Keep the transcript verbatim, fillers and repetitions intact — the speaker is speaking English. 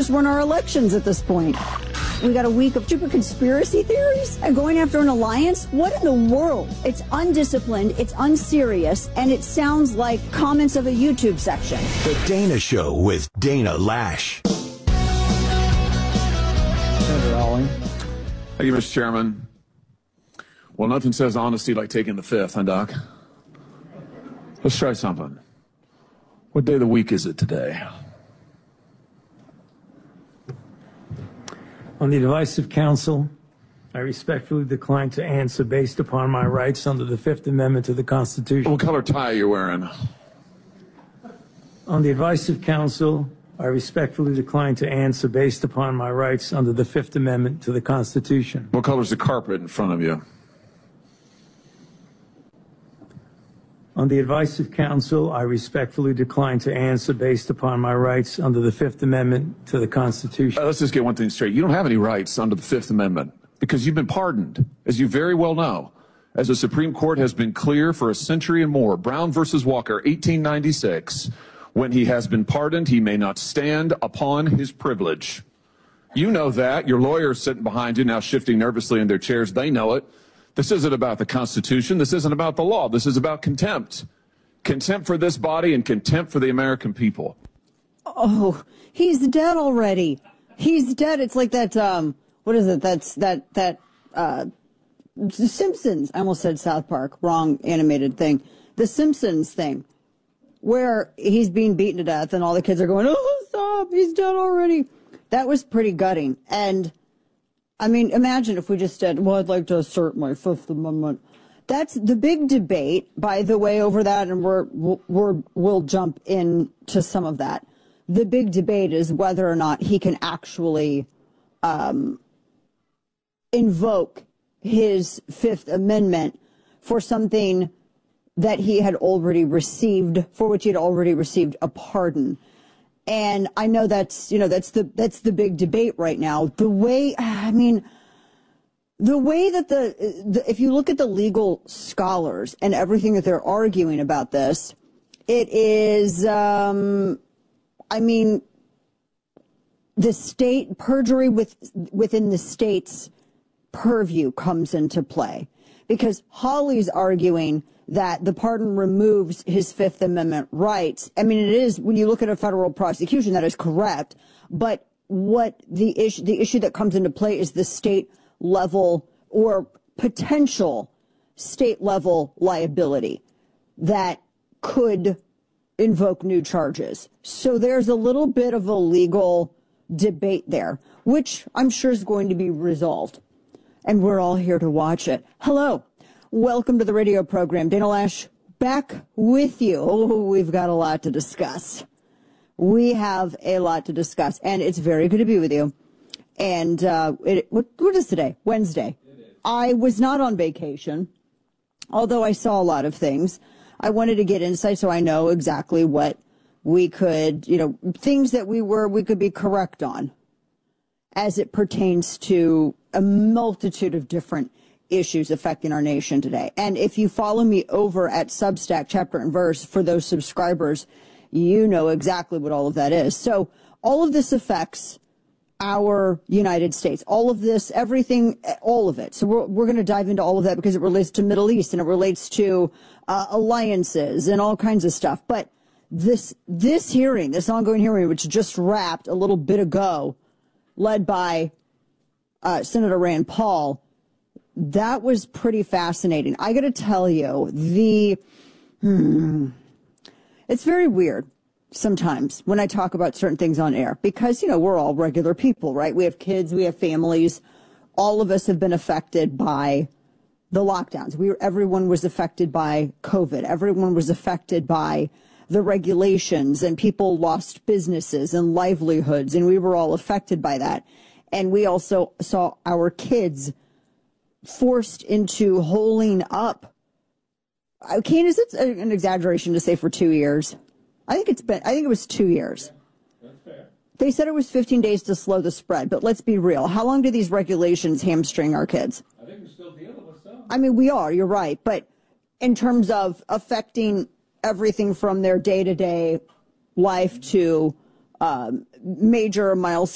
just run our elections at this point. We got a week of stupid conspiracy theories and going after an alliance? What in the world? It's undisciplined, it's unserious, and it sounds like comments of a YouTube section. The Dana Show with Dana Lash. Senator Alling. Thank you, Mister Chairman. Well, nothing says honesty like taking the fifth, huh, Doc? Let's try something. What day of the week is it today? On the advice of counsel, I respectfully decline to answer based upon my rights under the Fifth Amendment to the Constitution. What color tie are you wearing? On the advice of counsel, I respectfully decline to answer based upon my rights under the Fifth Amendment to the Constitution. What color is the carpet in front of you? On the advice of counsel, I respectfully decline to answer based upon my rights under the Fifth Amendment to the Constitution. Uh, let's just get one thing straight. You don't have any rights under the Fifth Amendment because you've been pardoned, as you very well know. As the Supreme Court has been clear for a century and more, Brown versus Walker, eighteen ninety-six, when he has been pardoned, he may not stand upon his privilege. You know that. Your lawyers sitting behind you now shifting nervously in their chairs, they know it. This isn't about the Constitution. This isn't about the law. This is about contempt. Contempt for this body and contempt for the American people. Oh, he's dead already. He's dead. It's like that, um, what is it? That's that, that, uh, The Simpsons. I almost said South Park. Wrong animated thing. The Simpsons thing, where he's being beaten to death and all the kids are going, oh, stop, he's dead already. That was pretty gutting. And I mean, imagine if we just said, well, I'd like to assert my Fifth Amendment. That's the big debate, by the way, over that, and we're, we're, we'll jump into some of that. The big debate is whether or not he can actually um, invoke his Fifth Amendment for something that he had already received, for which he had already received a pardon. And I know that's, you know, that's the, that's the big debate right now. The way, I mean, the way that the, the, if you look at the legal scholars and everything that they're arguing about this, it is, um, I mean, the state, perjury with, within the state's purview comes into play. Because Hawley's arguing that the pardon removes his Fifth Amendment rights. I mean, it is, when you look at a federal prosecution, that is correct. But what the issue, the issue that comes into play is the state level or potential state level liability that could invoke new charges. So there's a little bit of a legal debate there, which I'm sure is going to be resolved. And we're all here to watch it. Hello. Welcome to the radio program. Dana Lash back with you. Oh, we've got a lot to discuss. We have a lot to discuss, and it's very good to be with you. And uh, it, what, what is today? Wednesday. I was not on vacation, although I saw a lot of things. I wanted to get insight so I know exactly what we could, you know, things that we were, we could be correct on as it pertains to a multitude of different issues affecting our nation today. And if you follow me over at Substack, Chapter and Verse, for those subscribers, you know exactly what all of that is. So all of this affects our United States. All of this, everything, all of it. So we're, we're going to dive into all of that because it relates to Middle East and it relates to uh, alliances and all kinds of stuff. But this, this hearing, this ongoing hearing, which just wrapped a little bit ago, led by uh, Senator Rand Paul, that was pretty fascinating. I got to tell you, the hmm, it's very weird sometimes when I talk about certain things on air because, you know, we're all regular people, right? We have kids, we have families. All of us have been affected by the lockdowns. We, everyone was affected by COVID. Everyone was affected by the regulations, and people lost businesses and livelihoods, and we were all affected by that. And we also saw our kids forced into holding up. Kane, is it an exaggeration to say for two years? I think it's been, I think it was two years. That's fair. They said it was fifteen days to slow the spread, but let's be real. How long do these regulations hamstring our kids? I think we're still dealing with some. I mean, we are, you're right. But in terms of affecting everything from their day-to-day life to um, major milestones